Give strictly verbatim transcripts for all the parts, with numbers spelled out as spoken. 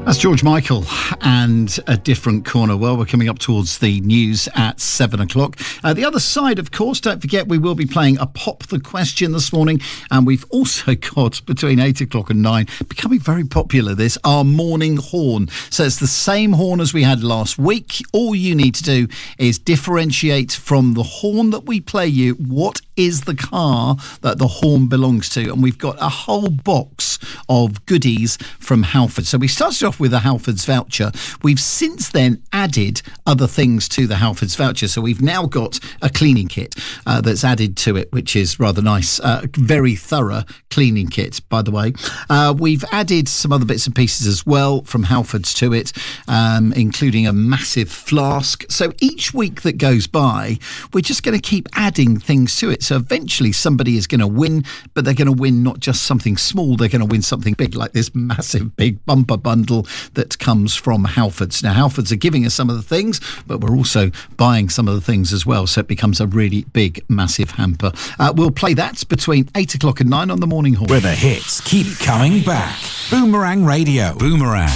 That's George Michael and A Different Corner. Well, we're coming up towards the news at seven o'clock. Uh, the other side, of course, don't forget we will be playing a Pop the Question this morning. And we've also got, between eight o'clock and nine, becoming very popular, this, our morning horn. So it's the same horn as we had last week. All you need to do is differentiate from the horn that we play you what is the car that the horn belongs to. And we've got a whole box of goodies from Halfords. So we started off with a Halfords voucher. We've since then added other things to the Halfords voucher. So we've now got a cleaning kit uh, that's added to it, which is rather nice. Uh, very thorough cleaning kit, by the way. Uh, we've added some other bits and pieces as well from Halfords to it, um, including a massive flask. So each week that goes by, we're just going to keep adding things to it. So eventually somebody is going to win, but they're going to win not just something small, they're going to win something big, like this massive big bumper bundle that comes from Halfords. Now, Halfords are giving us some of the things, but we're also buying some of the things as well, so it becomes a really big, massive hamper. Uh, we'll play that between eight o'clock and nine on the morning horn. Where the hits keep coming back. Boomerang Radio. Boomerang.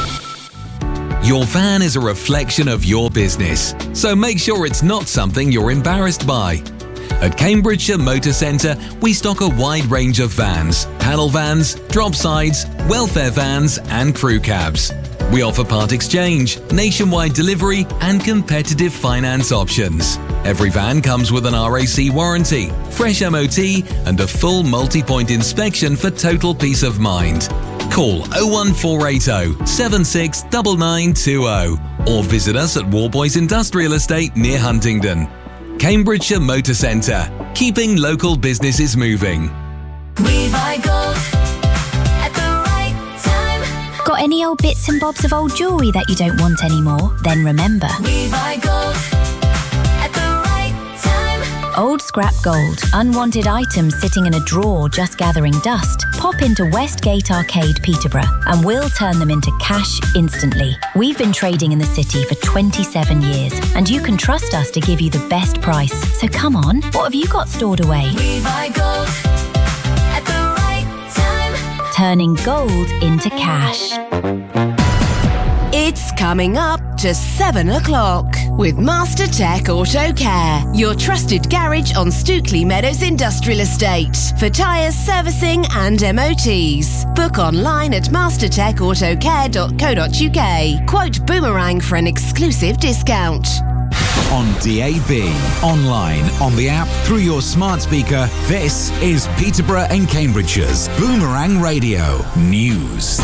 Your van is a reflection of your business, so make sure it's not something you're embarrassed by. At Cambridgeshire Motor Centre, we stock a wide range of vans, panel vans, drop sides, welfare vans and crew cabs. We offer part exchange, nationwide delivery and competitive finance options. Every van comes with an R A C warranty, fresh M O T and a full multi-point inspection for total peace of mind. Call oh one four eight oh, seven six nine nine two oh or visit us at Warboys Industrial Estate near Huntingdon. Cambridgeshire Motor Centre, keeping local businesses moving. We buy gold at the right time. Got any old bits and bobs of old jewellery that you don't want anymore? Then remember, We buy gold at the right time. Old Scrap Gold. Unwanted items sitting in a drawer just gathering dust. Pop into Westgate Arcade, Peterborough, and we'll turn them into cash instantly. We've been trading in the city for twenty-seven years, and you can trust us to give you the best price. So come on, what have you got stored away? We buy gold at the right time. Turning gold into cash. It's coming up to seven o'clock with Master Tech Auto Care, your trusted garage on Stookley Meadows Industrial Estate for tyres, servicing and M O Ts. Book online at master tech auto care dot co dot uk. Quote Boomerang for an exclusive discount. On D A B, online, on the app, through your smart speaker, this is Peterborough and Cambridgeshire's Boomerang Radio News.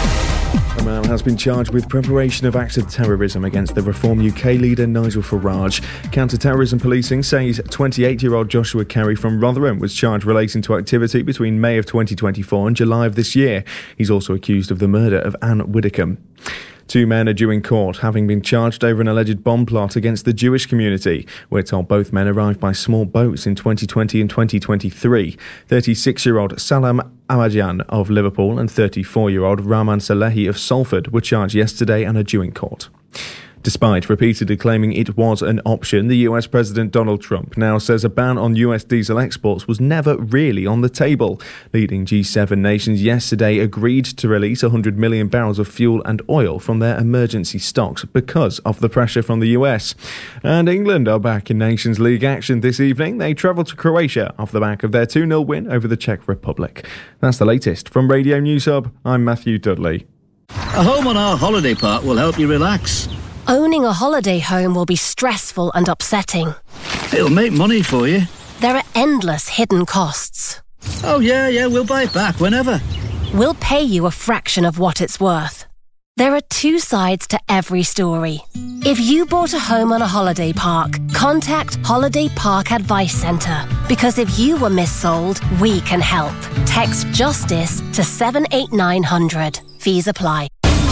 A man has been charged with preparation of acts of terrorism against the Reform U K leader Nigel Farage. Counter-terrorism policing says twenty-eight-year-old Joshua Kerry from Rotherham was charged relating to activity between May of twenty twenty-four and July of this year. He's also accused of the murder of Anne Widdicombe. Two men are due in court, having been charged over an alleged bomb plot against the Jewish community. We're told both men arrived by small boats in twenty twenty and twenty twenty-three. thirty-six-year-old Salam Amadjan of Liverpool and thirty-four-year-old Rahman Salehi of Salford were charged yesterday and are due in court. Despite repeatedly claiming it was an option, the U S President Donald Trump now says a ban on U S diesel exports was never really on the table. Leading G seven nations yesterday agreed to release one hundred million barrels of fuel and oil from their emergency stocks because of the pressure from the U S. And England are back in Nations League action this evening. They travel to Croatia off the back of their two nil win over the Czech Republic. That's the latest from Radio News Hub. I'm Matthew Dudley. A home on our holiday park will help you relax. Owning a holiday home will be stressful and upsetting. It'll make money for you. There are endless hidden costs. Oh, yeah, yeah, we'll buy it back whenever. We'll pay you a fraction of what it's worth. There are two sides to every story. If you bought a home on a holiday park, contact Holiday Park Advice Centre. Because if you were missold, we can help. Text JUSTICE to seven eight nine hundred. Fees apply.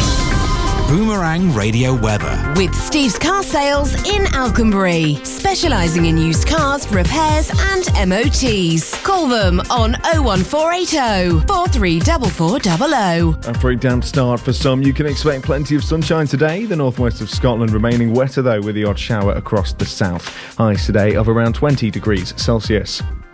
Boomerang Radio Weather. With Steve's Car Sales in Alconbury, specialising in used cars, repairs and M O Ts. Call them on oh one four eight oh, four three four four zero zero. After a damp start for some, you can expect plenty of sunshine today. The northwest of Scotland remaining wetter though, with the odd shower across the south. Highs today of around twenty degrees Celsius.